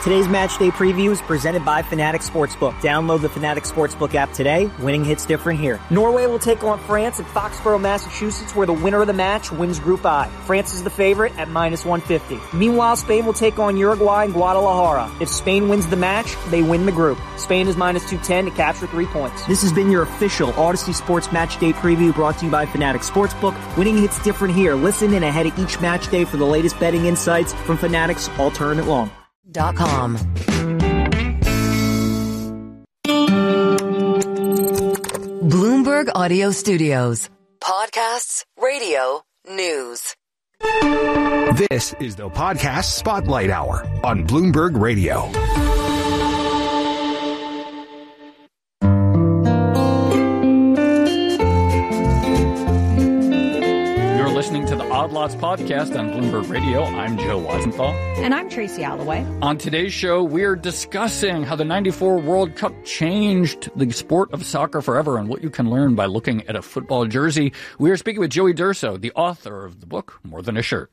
Today's match day preview is presented by Fanatics Sportsbook. Download the Fanatics Sportsbook app today. Winning hits different here. Norway will take on France at Foxborough, Massachusetts, where the winner of the match wins Group I. France is the favorite at -150. Meanwhile, Spain will take on Uruguay in Guadalajara. If Spain wins the match, they win the group. Spain is -210 to capture 3 points. This has been your official Odyssey Sports Match Day preview brought to you by Fanatics Sportsbook. Winning hits different here. Listen in ahead of each match day for the latest betting insights from Fanatics all tournament long. .com. Bloomberg Audio Studios. Podcasts, radio, news. This is the Podcast Spotlight Hour on Bloomberg Radio. Listening to the Odd Lots podcast on Bloomberg Radio. I'm Joe Weisenthal. And I'm Tracy Alloway. On today's show, we're discussing how the 94 World Cup changed the sport of soccer forever and what you can learn by looking at a football jersey. We are speaking with Joey D'Urso, the author of the book, More Than a Shirt.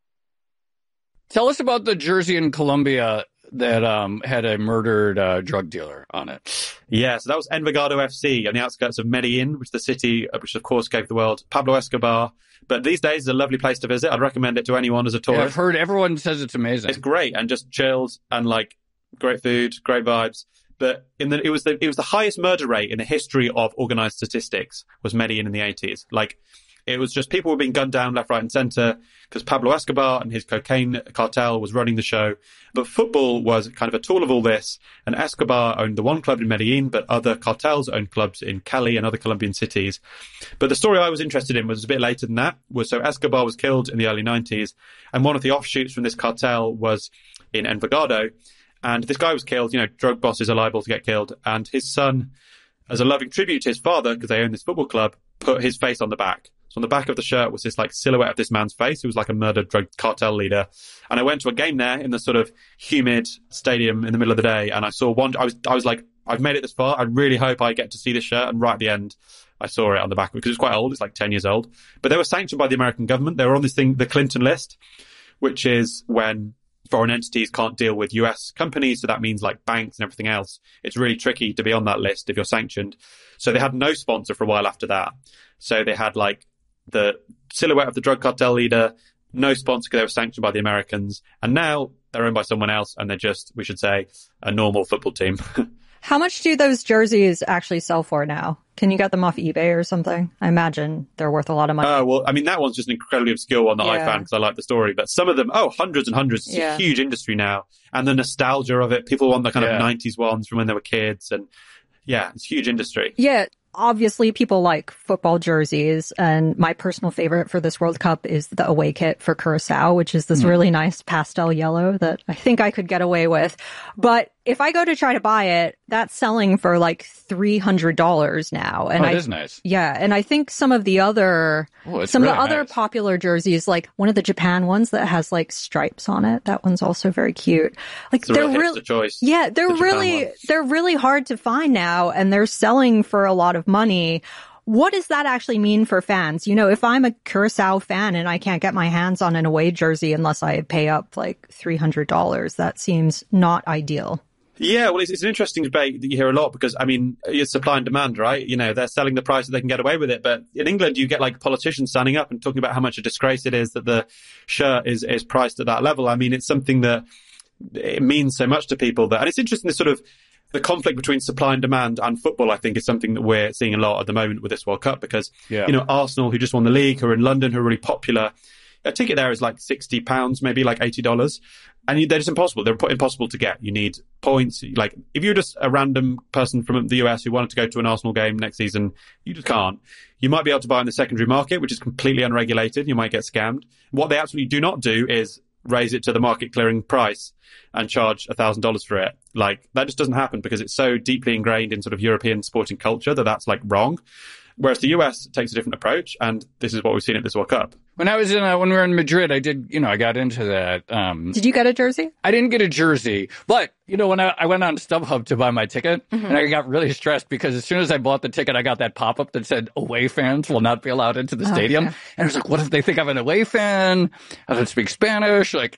Tell us about the jersey in Colombia that had a murdered drug dealer on it. Yeah, so that was Envigado FC on the outskirts of Medellin, which is the city which, of course, gave the world Pablo Escobar. But these days, it's a lovely place to visit. I'd recommend it to anyone as a tourist. Yeah, I've heard everyone says it's amazing. It's great and just chilled and like great food, great vibes. But it was the highest murder rate in the history of organized statistics was Medellin in the 80s. Like, it was just people were being gunned down left, right, and center because Pablo Escobar and his cocaine cartel was running the show. But football was kind of a tool of all this. And Escobar owned the one club in Medellin, but other cartels owned clubs in Cali and other Colombian cities. But the story I was interested in was a bit later than that. So Escobar was killed in the early 90s. And one of the offshoots from this cartel was in Envigado. And this guy was killed. You know, drug bosses are liable to get killed. And his son, as a loving tribute to his father, because they own this football club, put his face on the back. So on the back of the shirt was this like silhouette of this man's face, who was like a murdered drug cartel leader. And I went to a game there in the sort of humid stadium in the middle of the day. And I saw one, I was like, I've made it this far. I really hope I get to see this shirt. And right at the end, I saw it on the back because it's quite old. It's like 10 years old, but they were sanctioned by the American government. They were on this thing, the Clinton list, which is when foreign entities can't deal with US companies. So that means like banks and everything else. It's really tricky to be on that list if you're sanctioned. So they had no sponsor for a while after that. So they had like the silhouette of the drug cartel leader, no sponsor because they were sanctioned by the Americans. And now they're owned by someone else and they're just, we should say, a normal football team. How much do those jerseys actually sell for now? Can you get them off eBay or something? I imagine they're worth a lot of money. Oh, well, I mean, that one's just an incredibly obscure one that I found because I like the story. But some of them, hundreds and hundreds. It's a huge industry now. And the nostalgia of it. People want the kind of 90s ones from when they were kids. And yeah, it's a huge industry. Yeah. Obviously, people like football jerseys, and my personal favorite for this World Cup is the away kit for Curacao, which is this really nice pastel yellow that I think I could get away with. But if I go to try to buy it, that's selling for like $300 now. And it is nice. Yeah, and I think some of the other popular jerseys, like one of the Japan ones that has like stripes on it, that one's also very cute. Like they're really choice. Yeah, they're really hard to find now, and they're selling for a lot of money. What does that actually mean for fans? You know, if I'm a Curacao fan and I can't get my hands on an away jersey unless I pay up like $300, that seems not ideal. Yeah, well, it's an interesting debate that you hear a lot because, I mean, it's supply and demand, right? You know, they're selling the price that they can get away with it. But in England, you get like politicians standing up and talking about how much a disgrace it is that the shirt is priced at that level. I mean, it's something that it means so much to people that, and it's interesting, this sort of the conflict between supply and demand and football, I think, is something that we're seeing a lot at the moment with this World Cup because, you know, Arsenal, who just won the league, who are in London, who are really popular, a ticket there is like £60, maybe like $80. And they're just impossible. They're impossible to get. You need points. Like, if you're just a random person from the US who wanted to go to an Arsenal game next season, you just can't. You might be able to buy in the secondary market, which is completely unregulated. You might get scammed. What they absolutely do not do is raise it to the market clearing price and charge $1,000 for it. Like, that just doesn't happen because it's so deeply ingrained in sort of European sporting culture that that's like wrong. Whereas the US takes a different approach, and this is what we've seen at this World Cup. When I was when we were in Madrid, I got into that. Did you get a jersey? I didn't get a jersey, but when I went on StubHub to buy my ticket, and I got really stressed because as soon as I bought the ticket, I got that pop-up that said away fans will not be allowed into the stadium. Okay. And I was like, what if they think I'm an away fan? I don't speak Spanish. Like,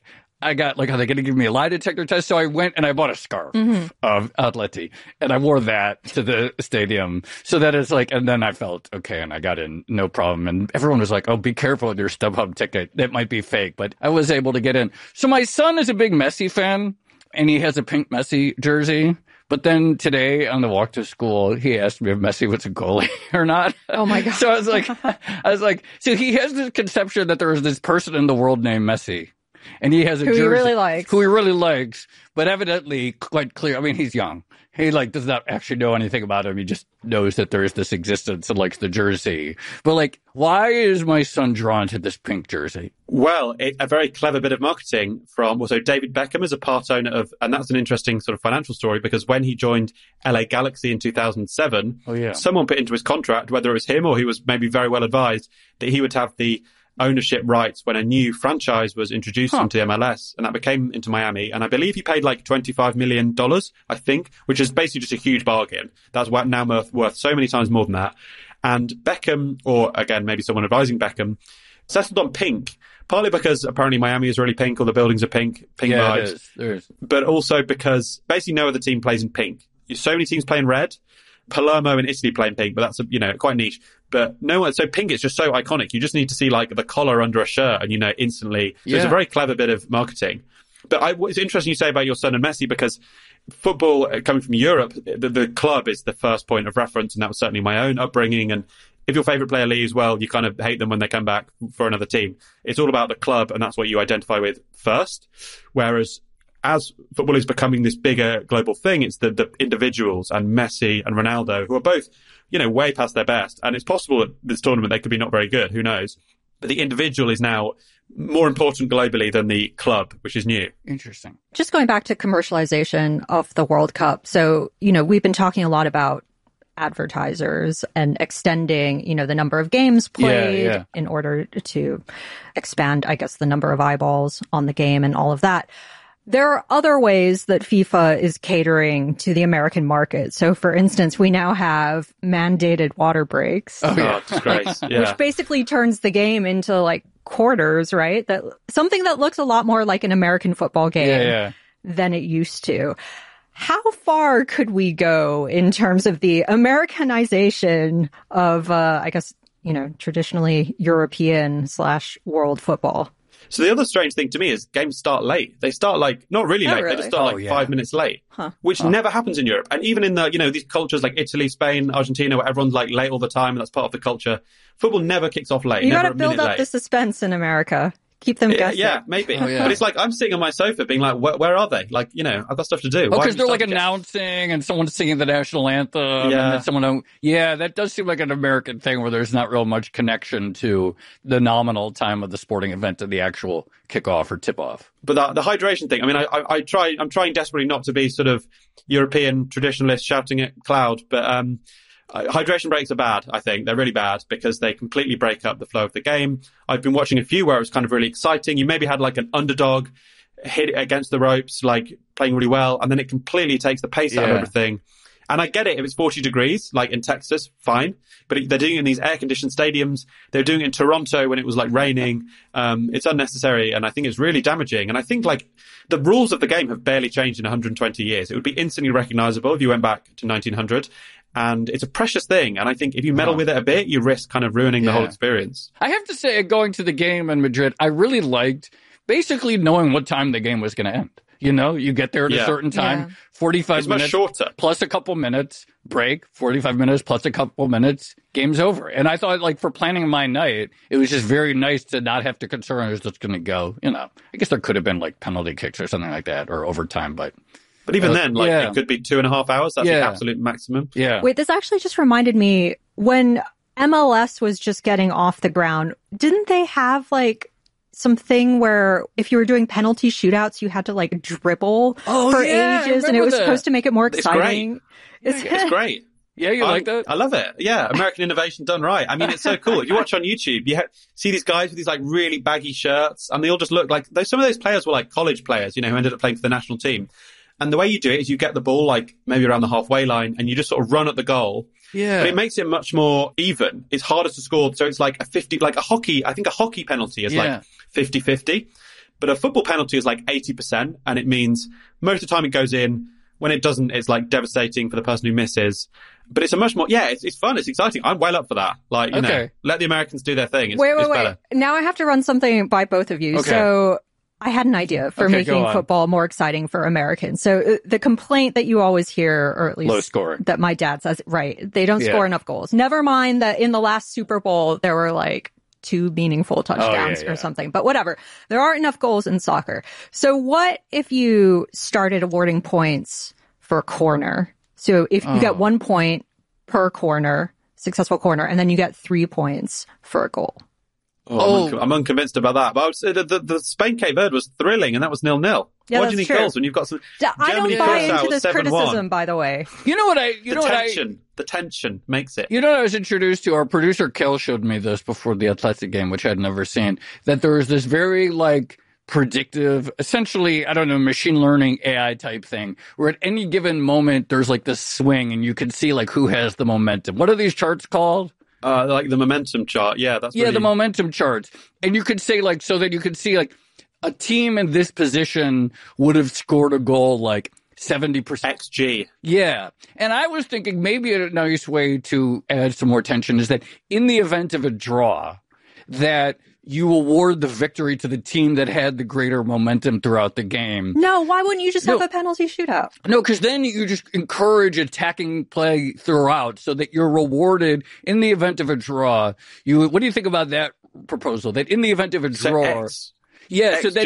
I got, like, are they going to give me a lie detector test? So I went and I bought a scarf of Atleti, and I wore that to the stadium. So that is like, and then I felt okay, and I got in, no problem. And everyone was like, oh, be careful with your StubHub ticket. That might be fake, but I was able to get in. So my son is a big Messi fan, and he has a pink Messi jersey. But then today on the walk to school, he asked me if Messi was a goalie or not. Oh my God. So I was like, so he has this conception that there is this person in the world named Messi. And he has a jersey. Who he really likes. But evidently quite clear. I mean, he's young. He like does not actually know anything about him. He just knows that there is this existence and likes the jersey. But like, why is my son drawn to this pink jersey? Well, a very clever bit of marketing from also David Beckham is a part owner of, and that's an interesting sort of financial story because when he joined LA Galaxy in 2007, someone put into his contract, whether it was him or he was maybe very well advised, that he would have the ownership rights when a new franchise was introduced into MLS, and that became into Miami. And I believe he paid like $25 million, I think, which is basically just a huge bargain. That's now worth so many times more than that. And Beckham, or again, maybe someone advising Beckham, settled on pink, partly because apparently Miami is really pink, all the buildings are pink vibes. There is. But also because basically no other team plays in pink. So many teams play in red. Palermo in Italy playing pink, but that's, quite niche. But no one, so pink is just so iconic. You just need to see like the collar under a shirt and, instantly. So it's a very clever bit of marketing. But it's interesting you say about your son and Messi because football coming from Europe, the club is the first point of reference. And that was certainly my own upbringing. And if your favorite player leaves, well, you kind of hate them when they come back for another team. It's all about the club and that's what you identify with first. Whereas as football is becoming this bigger global thing, it's the individuals and Messi and Ronaldo who are both, way past their best. And it's possible that this tournament, they could be not very good. Who knows? But the individual is now more important globally than the club, which is new. Interesting. Just going back to commercialization of the World Cup. So, we've been talking a lot about advertisers and extending, the number of games played in order to expand, I guess, the number of eyeballs on the game and all of that. There are other ways that FIFA is catering to the American market. So, for instance, we now have mandated water breaks. Oh, yeah. Disgrace. Yeah. Which basically turns the game into like quarters, right? Something that looks a lot more like an American football game than it used to. How far could we go in terms of the Americanization of, I guess, traditionally European / world football? So the other strange thing to me is games start late. They start not really late. Really? They just start 5 minutes late, which never happens in Europe. And even in the, these cultures like Italy, Spain, Argentina, where everyone's like late all the time and that's part of the culture. Football never kicks off late. You got to build up the suspense in America. Keep them guessing. Yeah, maybe. But it's like, I'm sitting on my sofa being like, where are they? Like, I've got stuff to do. Because they're like announcing and someone's singing the national anthem. And then someone, that does seem like an American thing where there's not real much connection to the nominal time of the sporting event to the actual kickoff or tip-off. But the hydration thing, I mean, I'm trying desperately not to be sort of European traditionalist shouting at cloud, but, hydration breaks are bad, I think. They're really bad because they completely break up the flow of the game. I've been watching a few where it was kind of really exciting. You maybe had like an underdog hit it against the ropes, like playing really well, and then it completely takes the pace out of everything. And I get it if it's 40 degrees, like in Texas, fine. But they're doing it in these air-conditioned stadiums. They're doing it in Toronto when it was like raining. It's unnecessary, and I think it's really damaging. And I think like the rules of the game have barely changed in 120 years. It would be instantly recognizable if you went back to 1900. And it's a precious thing. And I think if you meddle with it a bit, you risk kind of ruining the whole experience. I have to say, going to the game in Madrid, I really liked basically knowing what time the game was going to end. You get there at a certain time, 45 minutes. Much shorter. Plus a couple minutes, break, 45 minutes plus a couple minutes, game's over. And I thought, like, for planning my night, it was just very nice to not have to concern who's just going to go. I guess there could have been, like, penalty kicks or something like that, or overtime, but even then, it could be 2.5 hours. That's the absolute maximum. Yeah. Wait, this actually just reminded me, when MLS was just getting off the ground, didn't they have, like, something where if you were doing penalty shootouts, you had to like dribble for ages and it was supposed to make it more exciting? It's great. Yeah, you like that? I love it. Yeah, American innovation done right. I mean, it's so cool. If you watch on YouTube, you see these guys with these like really baggy shirts and they all just look like, some of those players were like college players, who ended up playing for the national team. And the way you do it is you get the ball like maybe around the halfway line and you just sort of run at the goal. Yeah. But it makes it much more even. It's harder to score. So it's like a 50, like a hockey, I think a hockey penalty is like 50-50. But a football penalty is like 80%, and it means most of the time it goes in. When it doesn't, it's like devastating for the person who misses. But it's a much more, it's fun, it's exciting. I'm well up for that. Like, you know, let the Americans do their thing. It's better. Now I have to run something by both of you. Okay. So I had an idea for making football more exciting for Americans. So the complaint that you always hear, or at least low scoring, that my dad says, right, they don't score enough goals. Never mind that in the last Super Bowl, there were like 2 meaningful touchdowns or something. But whatever. There aren't enough goals in soccer. So what if you started awarding points for a corner? So if you get 1 point per corner, successful corner, and then you get 3 points for a goal. I'm unconvinced about that. But I would say the Spain-Cape Verde was thrilling, and that was 0-0. Yeah, Why do you need goals when you've got some? I don't buy into this criticism, by the way. The tension makes it. You know what I was introduced to? Our producer Kel showed me this before the Athletic game, which I'd never seen. That there was this very predictive, essentially, I don't know, machine learning AI type thing, where at any given moment there's like this swing, and you can see who has the momentum. What are these charts called? Like the momentum chart. Yeah, that's the momentum charts. And you could say so that you could see a team in this position would have scored a goal 70% XG. Yeah. And I was thinking maybe a nice way to add some more tension is that in the event of a draw, that you award the victory to the team that had the greater momentum throughout the game. No, why wouldn't you just have a penalty shootout? No, because then you just encourage attacking play throughout so that you're rewarded in the event of a draw. What do you think about that proposal? That in the event of a draw... that's the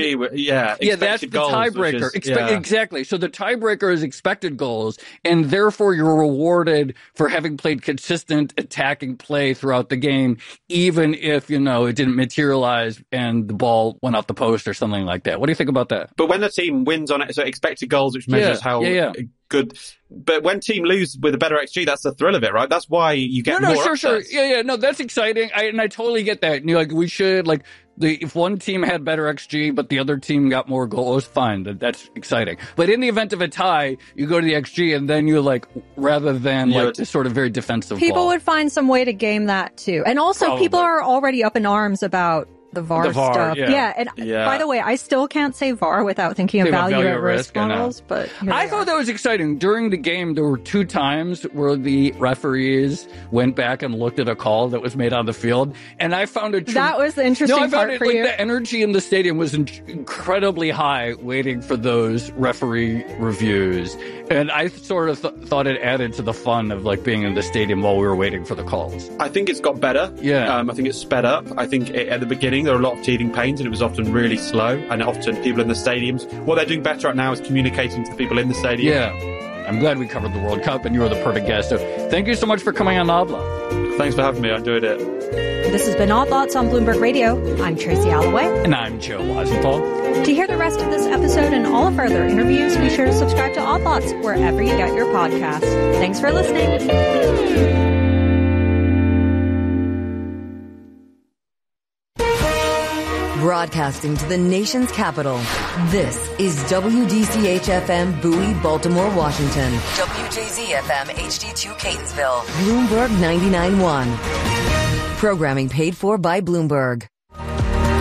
tiebreaker. Exactly. So the tiebreaker is expected goals, and therefore you're rewarded for having played consistent attacking play throughout the game, even if, it didn't materialize and the ball went off the post or something like that. What do you think about that? But when the team wins on it, so expected goals, which measures how good. But when team lose with a better XG, that's the thrill of it, right? That's why you get more upsets. Sure. Yeah. No, that's exciting. I totally get that. We should, if one team had better XG, but the other team got more goals, fine. That's exciting. But in the event of a tie, you go to the XG, and then you rather than this sort of very defensive people ball. would find some way to game that too. And also people are already up in arms about the VAR stuff. By the way, I still can't say VAR without thinking of value at risk models. But I thought that was exciting. During the game, there were 2 times where the referees went back and looked at a call that was made on the field, and I found it. That was the interesting part for you. The energy in the stadium was incredibly high, waiting for those referee reviews, and I sort of thought it added to the fun of being in the stadium while we were waiting for the calls. I think it's got better. I think it's sped up. I think at the beginning there were a lot of teething pains, and it was often really slow, and often people in the stadiums, what they're doing better at now is communicating to the people in the stadium. Yeah. I'm glad we covered the World Cup, and you were the perfect guest. So thank you so much for coming on Odd Lots. Thanks for having me. I enjoyed it. This has been Odd Lots on Bloomberg Radio. I'm Tracy Alloway. And I'm Joe Weisenthal. To hear the rest of this episode and all of our other interviews, be sure to subscribe to Odd Lots wherever you get your podcasts. Thanks for listening. Broadcasting to the nation's capital, this is WDCH-FM Bowie, Baltimore, Washington. WJZ-FM HD2 Catonsville. Bloomberg 99.1. Programming paid for by Bloomberg.